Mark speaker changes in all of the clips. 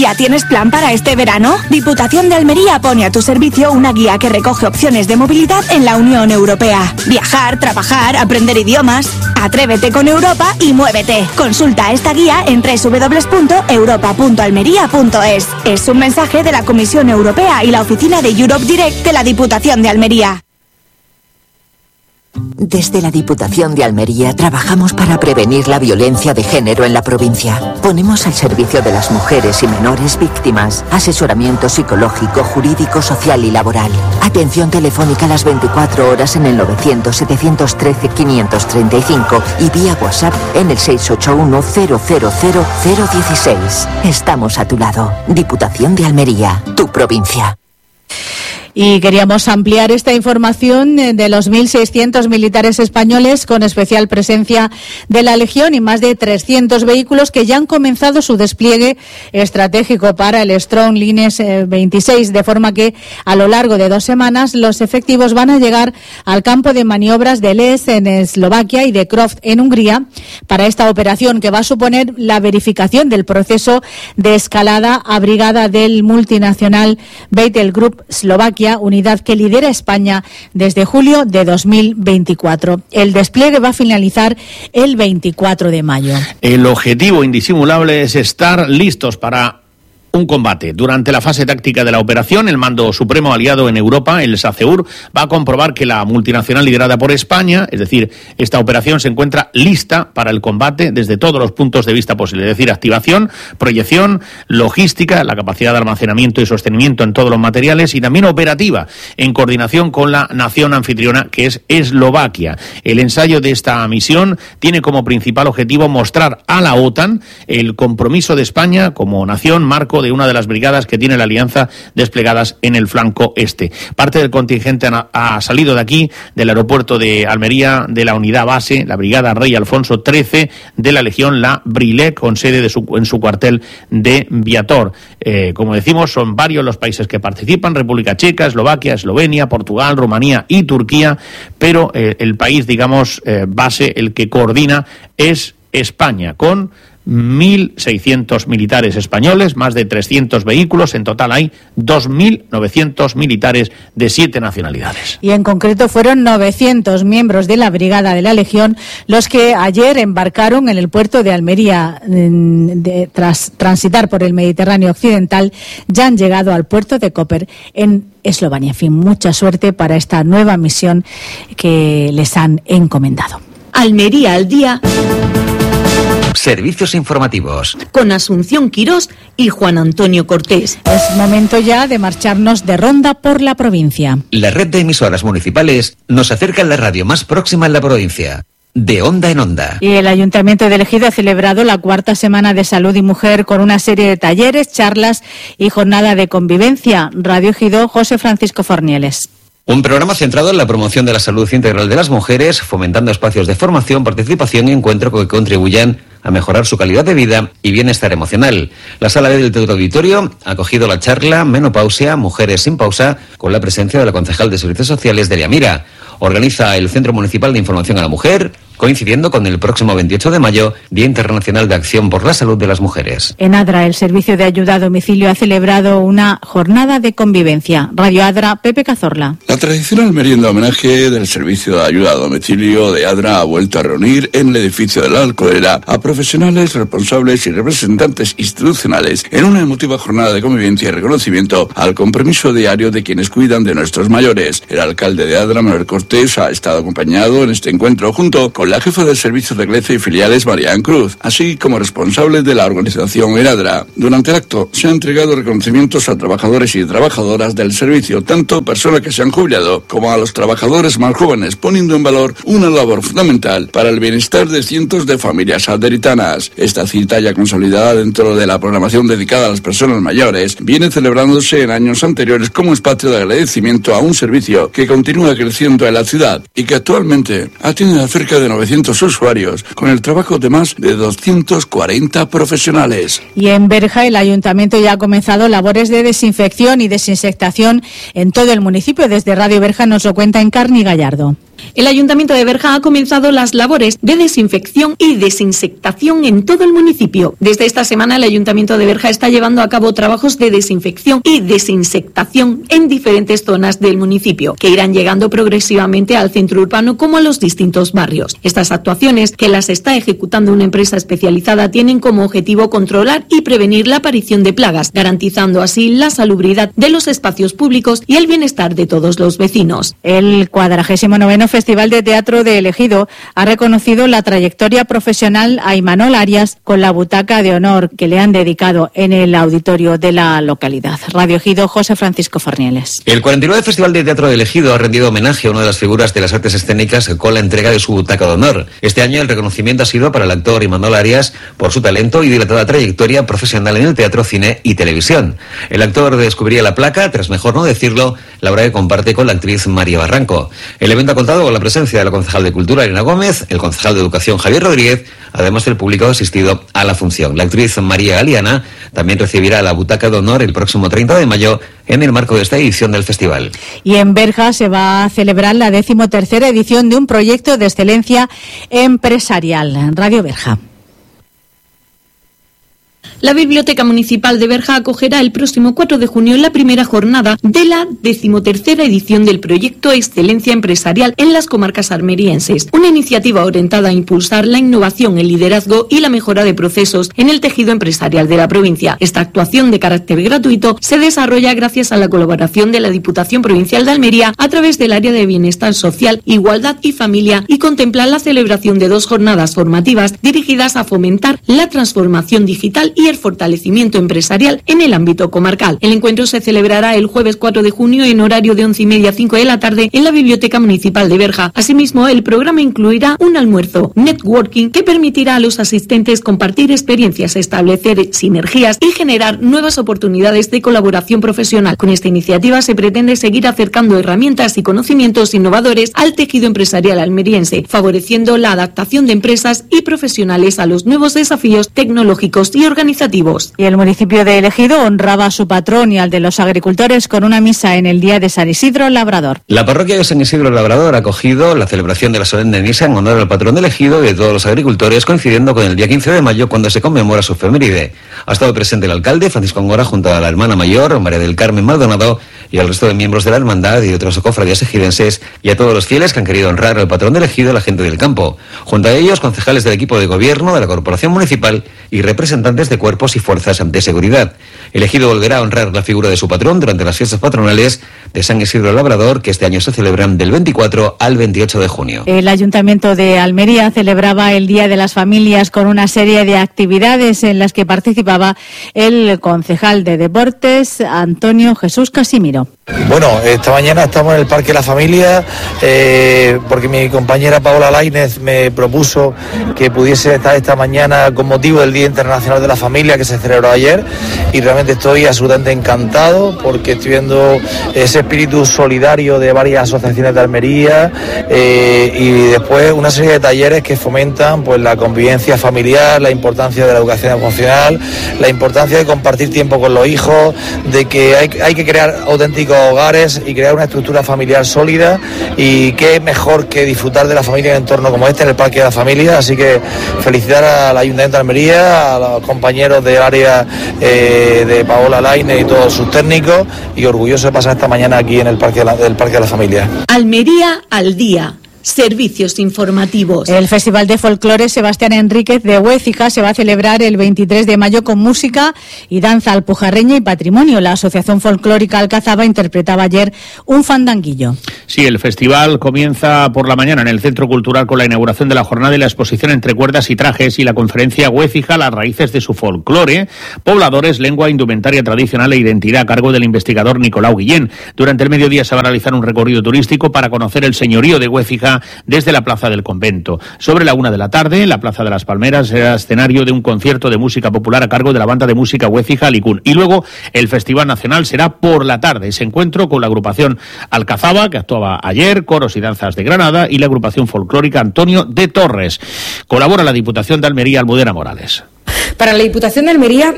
Speaker 1: ¿Ya tienes plan para este verano? Diputación de Almería pone a tu servicio una guía que recoge opciones de movilidad en la Unión Europea. Viajar, trabajar, aprender idiomas. Atrévete con Europa y muévete. Consulta esta guía en www.europa.almería.es. Es un mensaje de la Comisión Europea y la oficina de Europe Direct de la Diputación de Almería.
Speaker 2: Desde la Diputación de Almería trabajamos para prevenir la violencia de género en la provincia. Ponemos al servicio de las mujeres y menores víctimas asesoramiento psicológico, jurídico, social y laboral. Atención telefónica a las 24 horas en el 900-713-535 y vía WhatsApp en el 681-000-016. Estamos a tu lado. Diputación de Almería, tu provincia.
Speaker 3: Y queríamos ampliar esta información de los 1.600 militares españoles con especial presencia de la Legión y más de 300 vehículos que ya han comenzado su despliegue estratégico para el Strong Lines 26, de forma que a lo largo de 2 semanas los efectivos van a llegar al campo de maniobras de Les en Eslovaquia y de Croft en Hungría para esta operación que va a suponer la verificación del proceso de escalada a brigada del multinacional Battle Group Slovakia, unidad que lidera España desde julio de 2024. El despliegue va a finalizar el 24 de mayo.
Speaker 4: El objetivo indisimulable es estar listos para un combate. Durante la fase táctica de la operación, el Mando Supremo aliado en Europa, el SACEUR, va a comprobar que la multinacional liderada por España, es decir, esta operación se encuentra lista para el combate desde todos los puntos de vista posibles, es decir, activación, proyección, logística, la capacidad de almacenamiento y sostenimiento en todos los materiales y también operativa, en coordinación con la nación anfitriona que es Eslovaquia. El ensayo de esta misión tiene como principal objetivo mostrar a la OTAN el compromiso de España como nación marco de una de las brigadas que tiene la alianza desplegadas en el flanco este. Parte del contingente ha salido de aquí, del aeropuerto de Almería, de la unidad base, la brigada Rey Alfonso XIII de la Legión, la Brilec, con sede en su cuartel de Viator. Como decimos, son varios los países que participan: República Checa, Eslovaquia, Eslovenia, Portugal, Rumanía y Turquía, pero el país, digamos, base, el que coordina, es España, con 1.600 militares españoles, más de 300 vehículos. En total hay 2.900 militares de 7 nacionalidades.
Speaker 3: Y en concreto fueron 900 miembros de la Brigada de la Legión los que ayer embarcaron en el puerto de Almería. Tras transitar por el Mediterráneo occidental, ya han llegado al puerto de Koper en Eslovenia. En fin, mucha suerte para esta nueva misión que les han encomendado.
Speaker 5: Almería al día.
Speaker 6: Servicios informativos.
Speaker 5: Con Asunción Quirós y Juan Antonio Cortés.
Speaker 3: Es momento ya de marcharnos de ronda por la provincia.
Speaker 6: La red de emisoras municipales nos acerca a la radio más próxima en la provincia. De onda en onda.
Speaker 3: Y el Ayuntamiento de Ejido ha celebrado la 4ª Semana de Salud y Mujer con una serie de talleres, charlas y jornada de convivencia. Radio Ejido, José Francisco Fornieles.
Speaker 6: Un programa centrado en la promoción de la salud integral de las mujeres, fomentando espacios de formación, participación y encuentro que contribuyan a mejorar su calidad de vida y bienestar emocional. La Sala B del Teatro Auditorio ha acogido la charla Menopausia, Mujeres sin Pausa, con la presencia de la concejal de Servicios Sociales, Delia Mira. Organiza el Centro Municipal de Información a la Mujer, coincidiendo con el próximo 28 de mayo, Día Internacional de Acción por la Salud de las Mujeres.
Speaker 3: En Adra, el Servicio de Ayuda a Domicilio ha celebrado una jornada de convivencia. Radio Adra, Pepe Cazorla.
Speaker 7: La tradicional merienda homenaje del Servicio de Ayuda a Domicilio de Adra ha vuelto a reunir en el edificio de la Alcohera a profesionales, responsables y representantes institucionales en una emotiva jornada de convivencia y reconocimiento al compromiso diario de quienes cuidan de nuestros mayores. El alcalde de Adra, Manuel Cortés, ha estado acompañado en este encuentro junto con la jefa del servicio de Iglesia y filiales, Marián Cruz, así como responsables de la organización en Adra. Durante el acto se han entregado reconocimientos a trabajadores y trabajadoras del servicio, tanto personas que se han jubilado como a los trabajadores más jóvenes, poniendo en valor una labor fundamental para el bienestar de cientos de familias aderitanas. Esta cita, ya consolidada dentro de la programación dedicada a las personas mayores, viene celebrándose en años anteriores como espacio de agradecimiento a un servicio que continúa creciendo en la ciudad y que actualmente atiende a cerca de 900 usuarios, con el trabajo de más de 240 profesionales.
Speaker 3: Y en Berja, el Ayuntamiento ya ha comenzado labores de desinfección y desinsectación en todo el municipio. Desde Radio Berja nos lo cuenta Encarni Gallardo.
Speaker 5: El Ayuntamiento de Berja ha comenzado las labores de desinfección y desinsectación en todo el municipio. Desde esta semana el Ayuntamiento de Berja está llevando a cabo trabajos de desinfección y desinsectación en diferentes zonas del municipio, que irán llegando progresivamente al centro urbano como a los distintos barrios. Estas actuaciones, que las está ejecutando una empresa especializada, tienen como objetivo controlar y prevenir la aparición de plagas, garantizando así la salubridad de los espacios públicos y el bienestar de todos los vecinos.
Speaker 3: El 49º Festival de Teatro de El Ejido ha reconocido la trayectoria profesional a Imanol Arias con la butaca de honor que le han dedicado en el auditorio de la localidad. Radio Ejido, José Francisco Fornieles.
Speaker 6: El 49 Festival de Teatro de El Ejido ha rendido homenaje a una de las figuras de las artes escénicas con la entrega de su butaca de honor. Este año el reconocimiento ha sido para el actor Imanol Arias por su talento y dilatada trayectoria profesional en el teatro, cine y televisión. El actor descubriría la placa, tras mejor no decirlo, la obra que comparte con la actriz María Barranco. El evento ha contado con la presencia de la concejal de Cultura, Elena Gómez, el concejal de Educación, Javier Rodríguez, además del público asistido a la función. La actriz María Galeana también recibirá la butaca de honor el próximo 30 de mayo en el marco de esta edición del festival.
Speaker 3: Y en Berja se va a celebrar la 13ª edición de un proyecto de excelencia empresarial. Radio Berja.
Speaker 5: La Biblioteca Municipal de Berja acogerá el próximo 4 de junio la primera jornada de la 13ª edición del proyecto Excelencia Empresarial en las comarcas almerienses, una iniciativa orientada a impulsar la innovación, el liderazgo y la mejora de procesos en el tejido empresarial de la provincia. Esta actuación de carácter gratuito se desarrolla gracias a la colaboración de la Diputación Provincial de Almería a través del área de Bienestar Social, Igualdad y Familia y contempla la celebración de 2 jornadas formativas dirigidas a fomentar la transformación digital y el fortalecimiento empresarial en el ámbito comarcal. El encuentro se celebrará el jueves 4 de junio en horario de 11:30 a 5 de la tarde en la Biblioteca Municipal de Berja. Asimismo, el programa incluirá un almuerzo networking que permitirá a los asistentes compartir experiencias, establecer sinergias y generar nuevas oportunidades de colaboración profesional. Con esta iniciativa se pretende seguir acercando herramientas y conocimientos innovadores al tejido empresarial almeriense, favoreciendo la adaptación de empresas y profesionales a los nuevos desafíos tecnológicos y organizativos.
Speaker 3: Y el municipio de El Ejido honraba a su patrón y al de los agricultores con una misa en el día de San Isidro Labrador.
Speaker 6: La parroquia de San Isidro Labrador ha acogido la celebración de la solemne misa en honor al patrón del Ejido y de todos los agricultores, coincidiendo con el día 15 de mayo, cuando se conmemora su efeméride. Ha estado presente el alcalde, Francisco Angora, junto a la hermana mayor, María del Carmen Maldonado, y al resto de miembros de la hermandad y de otras cofradías ejidenses, y a todos los fieles que han querido honrar al patrón del Ejido, la gente del campo. Junto a ellos, concejales del equipo de gobierno, de la Corporación Municipal y representantes de cuerpos y fuerzas de seguridad. El Ejido volverá a honrar la figura de su patrón durante las fiestas patronales de San Isidro Labrador, que este año se celebran del 24 al 28 de junio.
Speaker 3: El Ayuntamiento de Almería celebraba el Día de las Familias con una serie de actividades en las que participaba el concejal de Deportes, Antonio Jesús Casimiro.
Speaker 8: Bueno, esta mañana estamos en el Parque de la Familia porque mi compañera Paola Lainez me propuso que pudiese estar esta mañana con motivo del Día Internacional de la Familia que se celebró ayer, y realmente estoy absolutamente encantado porque estoy viendo ese espíritu solidario de varias asociaciones de Almería y después una serie de talleres que fomentan pues la convivencia familiar, la importancia de la educación emocional, la importancia de compartir tiempo con los hijos, de que hay que crear auténticos hogares y crear una estructura familiar sólida, y qué mejor que disfrutar de la familia en un entorno como este, en el Parque de la Familia. Así que felicitar al Ayuntamiento de Almería, a los compañeros del área de Paola Lainez y todos sus técnicos, y orgulloso de pasar esta mañana aquí en el Parque de la Familia.
Speaker 5: Almería al día. Servicios informativos.
Speaker 3: El Festival de Folclore Sebastián Enríquez de Huécija se va a celebrar el 23 de mayo con música y danza alpujarreña y patrimonio. La Asociación Folclórica Alcazaba interpretaba ayer un fandanguillo.
Speaker 4: Sí, el festival comienza por la mañana en el Centro Cultural con la inauguración de la jornada y la exposición Entre cuerdas y trajes y la conferencia Huécija, las raíces de su folclore, pobladores, lengua, indumentaria tradicional e identidad, a cargo del investigador Nicolau Guillén. Durante el mediodía se va a realizar un recorrido turístico para conocer el señorío de Huécija desde la Plaza del Convento. Sobre la 1 de la tarde, la Plaza de las Palmeras será escenario de un concierto de música popular a cargo de la banda de música Huécija Alicún. Y luego el Festival Nacional será por la tarde. Ese encuentro con la agrupación Alcazaba, que actuaba ayer, coros y danzas de Granada, y la agrupación folclórica Antonio de Torres. Colabora la Diputación de Almería, Almudena Morales.
Speaker 9: Para la Diputación de Almería,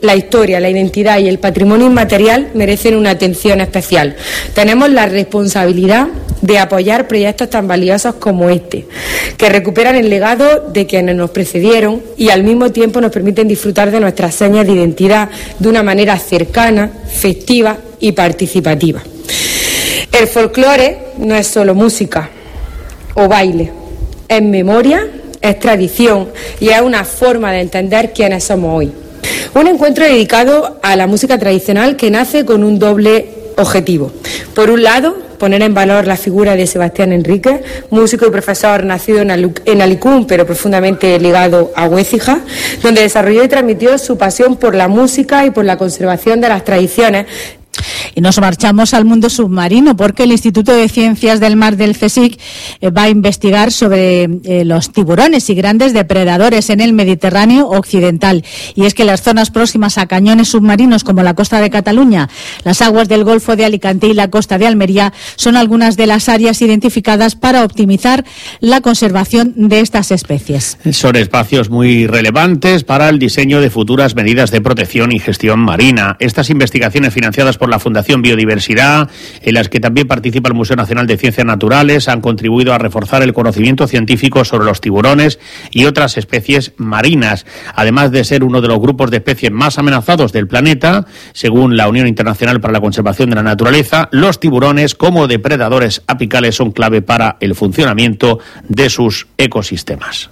Speaker 9: la historia, la identidad y el patrimonio inmaterial merecen una atención especial. Tenemos la responsabilidad de apoyar proyectos tan valiosos como este, que recuperan el legado de quienes nos precedieron y al mismo tiempo nos permiten disfrutar de nuestras señas de identidad de una manera cercana, festiva y participativa. El folclore no es solo música o baile, es memoria, es tradición y es una forma de entender quiénes somos hoy. Un encuentro dedicado a la música tradicional que nace con un doble objetivo. Por un lado, poner en valor la figura de Sebastián Enríquez, músico y profesor nacido en Alicún, pero profundamente ligado a Huécija, donde desarrolló y transmitió su pasión por la música y por la conservación de las tradiciones.
Speaker 3: Y nos marchamos al mundo submarino porque el Instituto de Ciencias del Mar del CSIC va a investigar sobre los tiburones y grandes depredadores en el Mediterráneo occidental. Y es que las zonas próximas a cañones submarinos como la costa de Cataluña, las aguas del Golfo de Alicante y la costa de Almería son algunas de las áreas identificadas para optimizar la conservación de estas especies.
Speaker 4: Son espacios muy relevantes para el diseño de futuras medidas de protección y gestión marina. Estas investigaciones financiadas por la Fundación Biodiversidad, en las que también participa el Museo Nacional de Ciencias Naturales, han contribuido a reforzar el conocimiento científico sobre los tiburones y otras especies marinas, además de ser uno de los grupos de especies más amenazados del planeta. Según la Unión Internacional para la Conservación de la Naturaleza, los tiburones como depredadores apicales son clave para el funcionamiento de sus ecosistemas.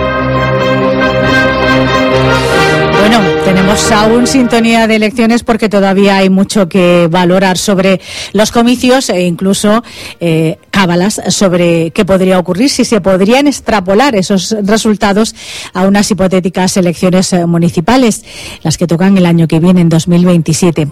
Speaker 3: Bueno, tenemos aún sintonía de elecciones porque todavía hay mucho que valorar sobre los comicios e incluso cábalas sobre qué podría ocurrir, si se podrían extrapolar esos resultados a unas hipotéticas elecciones municipales, las que tocan el año que viene, en 2027.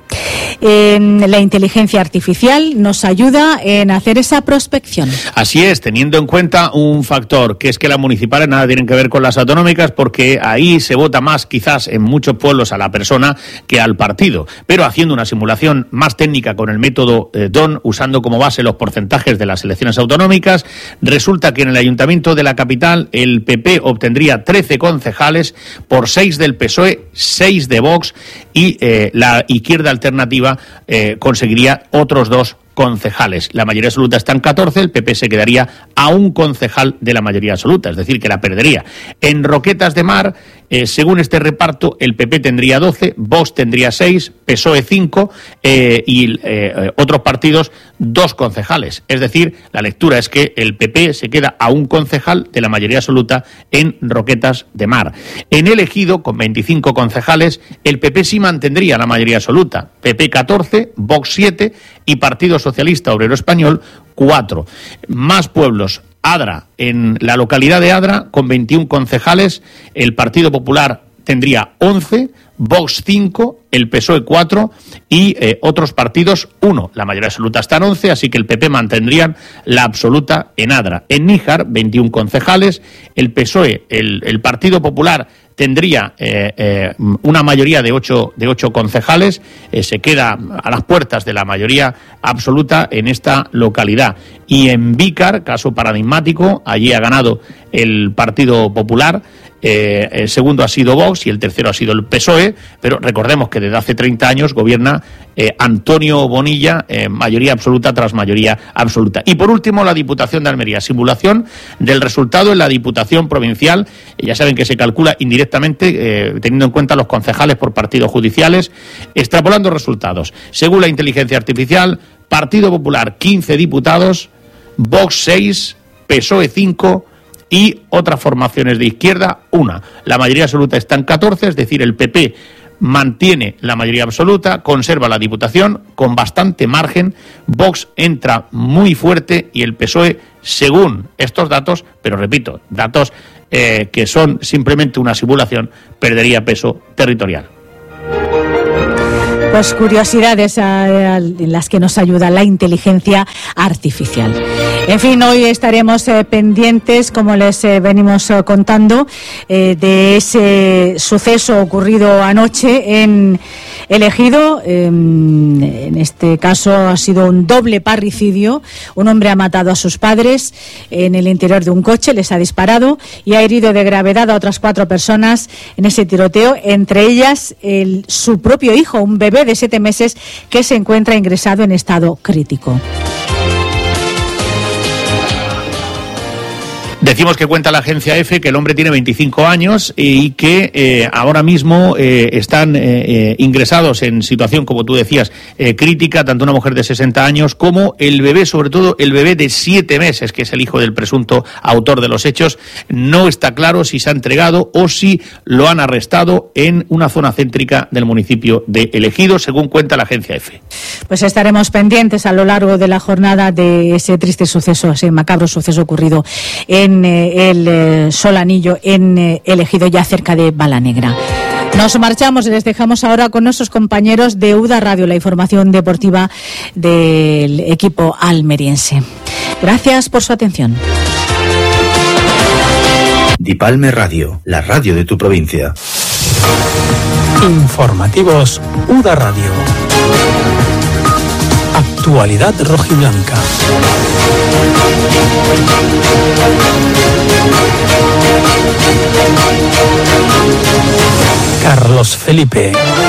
Speaker 3: La inteligencia artificial nos ayuda en hacer esa prospección.
Speaker 4: Así es, teniendo en cuenta un factor, que es que las municipales nada tienen que ver con las autonómicas, porque ahí se vota más quizás en muchos pueblos a la persona que al partido, pero haciendo una simulación más técnica con el método DON, usando como base los porcentajes de las elecciones autonómicas, resulta que en el Ayuntamiento de la capital el PP obtendría 13 concejales por 6 del PSOE, 6 de Vox y la Izquierda Alternativa conseguiría otros 2 concejales. La mayoría absoluta está en 14, el PP se quedaría a un concejal de la mayoría absoluta, es decir, que la perdería. En Roquetas de Mar, según este reparto, el PP tendría 12, Vox tendría 6, PSOE 5 y otros partidos 2 concejales. Es decir, la lectura es que el PP se queda a un concejal de la mayoría absoluta en Roquetas de Mar. En el Ejido, con 25 concejales, el PP sí mantendría la mayoría absoluta. PP 14, Vox 7 y Partido Socialista Obrero Español 4. Más pueblos. Adra, en la localidad de Adra, con 21 concejales, el Partido Popular tendría 11, Vox 5, el PSOE 4 y otros partidos 1. La mayoría absoluta está en 11, así que el PP mantendrían la absoluta en Adra. En Níjar, 21 concejales, el PSOE, el Partido Popular tendría una mayoría de 8 concejales, se queda a las puertas de la mayoría absoluta en esta localidad. Y en Vícar, caso paradigmático, allí ha ganado el Partido Popular, el segundo ha sido Vox y el tercero ha sido el PSOE, pero recordemos que desde hace 30 años gobierna Antonio Bonilla, mayoría absoluta tras mayoría absoluta. Y por último, la Diputación de Almería, simulación del resultado en la Diputación Provincial. Ya saben que se calcula indirectamente, teniendo en cuenta los concejales por partidos judiciales, extrapolando resultados. Según la inteligencia artificial, Partido Popular 15 diputados, Vox 6, PSOE 5 y otras formaciones de izquierda 1. La mayoría absoluta está en 14, es decir, el PP mantiene la mayoría absoluta, conserva la Diputación con bastante margen, Vox entra muy fuerte y el PSOE, según estos datos, pero repito, datos que son simplemente una simulación, perdería peso territorial.
Speaker 3: Pues curiosidades en las que nos ayuda la inteligencia artificial. En fin, hoy estaremos pendientes, como les venimos contando, de ese suceso ocurrido anoche en Ejido, en este caso ha sido un doble parricidio. Un hombre ha matado a sus padres en el interior de un coche, les ha disparado y ha herido de gravedad a otras 4 personas en ese tiroteo, entre ellas su propio hijo, un bebé de 7 meses que se encuentra ingresado en estado crítico.
Speaker 4: Decimos que cuenta la agencia EFE que el hombre tiene 25 años y que ahora mismo están ingresados en situación, como tú decías, crítica, tanto una mujer de 60 años como el bebé, sobre todo el bebé de 7 meses, que es el hijo del presunto autor de los hechos. No está claro si se ha entregado o si lo han arrestado en una zona céntrica del municipio de El Ejido, según cuenta la agencia EFE.
Speaker 3: Pues estaremos pendientes a lo largo de la jornada de ese triste suceso, ese macabro suceso ocurrido en el Solanillo, en El Ejido, ya cerca de Balanegra. Nos marchamos y les dejamos ahora con nuestros compañeros de UDA Radio, la información deportiva del equipo almeriense. Gracias por su atención.
Speaker 10: Dipalme Radio, la radio de tu provincia.
Speaker 11: Informativos UDA Radio. Actualidad rojiblanca. Carlos Felipe.